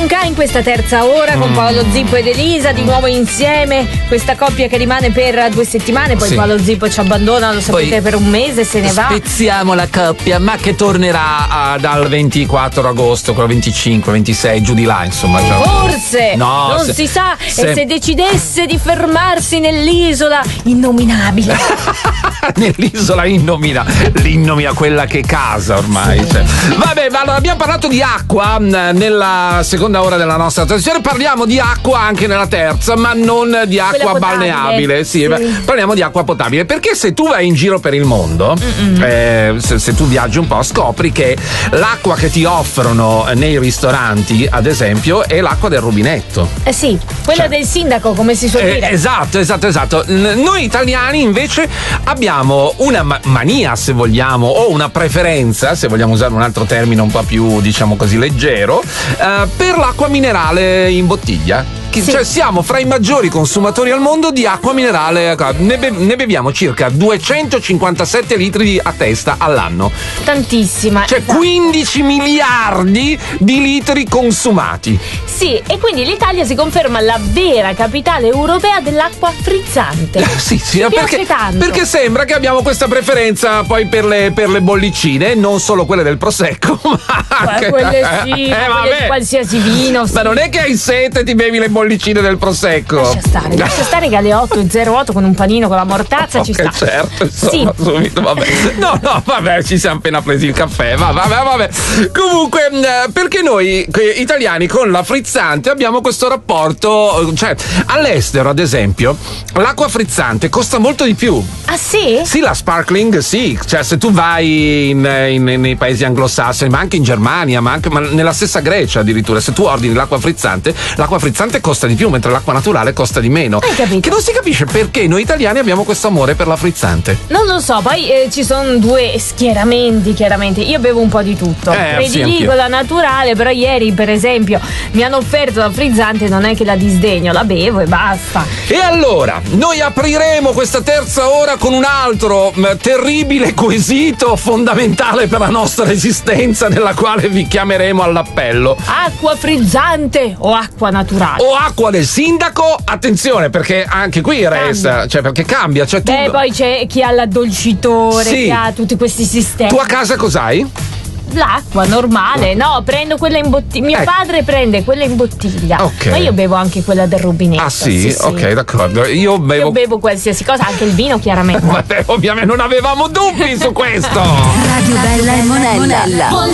Ca in questa terza ora con Paolo Zippo ed Elisa, di nuovo insieme, questa coppia che rimane per 2 settimane, poi Paolo Zippo ci abbandona, lo sapete, poi per un mese se ne va. Spezziamo la coppia, ma che tornerà dal 24 agosto, quello 25, 26, giù di là, insomma. Forse, non si sa, e se decidesse di fermarsi nell'isola innominabile. Nell'isola l'innomina quella che casa ormai. Cioè. Vabbè, ma abbiamo parlato di acqua nella seconda ora della nostra trasmissione, parliamo di acqua anche nella terza, ma non di acqua balneabile. Sì. Parliamo di acqua potabile, perché se tu vai in giro per il mondo, se tu viaggi un po', scopri che l'acqua che ti offrono nei ristoranti, ad esempio, è l'acqua del rubinetto. Sì, quella del sindaco, come si suol dire. Esatto. Noi italiani invece abbiamo una mania, se vogliamo, o una preferenza, se vogliamo usare un altro termine un po' più, diciamo così, leggero, per l'acqua minerale in bottiglia. Cioè siamo fra i maggiori consumatori al mondo di acqua minerale, ne beviamo circa 257 litri a testa all'anno. Tantissima. Cioè 15 miliardi di litri consumati. Sì, e quindi l'Italia si conferma la vera capitale europea dell'acqua frizzante. Sì, perché sembra che abbiamo questa preferenza poi per le bollicine, non solo quelle del prosecco, ma anche quelle quelle di qualsiasi vino. Ma non è che hai sete e ti bevi le bollicine del prosecco. Lascia stare che alle 8:08 con un panino con la mortazza ci sta. Certo, insomma, subito, vabbè. No, vabbè, ci siamo appena presi il caffè. Vabbè. Comunque, perché noi italiani con la frizzante abbiamo questo rapporto, cioè all'estero, ad esempio, l'acqua frizzante costa molto di più. Ah, sì? Sì, la sparkling, sì. Cioè, se tu vai nei paesi anglosassoni, ma anche in Germania, ma nella stessa Grecia addirittura, se tu ordini l'acqua frizzante costa di più, mentre l'acqua naturale costa di meno. Hai capito? Che non si capisce perché noi italiani abbiamo questo amore per la frizzante. Non lo so, poi ci sono due schieramenti, chiaramente. Io bevo un po' di tutto. Prediligo la naturale, però ieri, per esempio, mi hanno offerto la frizzante, non è che la disdegno, la bevo e basta. E allora, noi apriremo questa terza ora con un altro terribile quesito fondamentale per la nostra esistenza, nella quale vi chiameremo all'appello. Acqua frizzante o acqua naturale? O acqua del sindaco, attenzione, perché anche qui resta, cioè perché cambia. Cioè, poi c'è chi ha l'addolcitore, chi ha tutti questi sistemi. Tu a casa cos'hai? L'acqua normale, no, prendo quella in bottiglia. Mio padre prende quella in bottiglia, ma io bevo anche quella del rubinetto. Ah sì? Ok, d'accordo. Io bevo qualsiasi cosa, anche il vino, chiaramente. Vabbè, ovviamente non avevamo dubbi su questo. Radio Bella e Monella.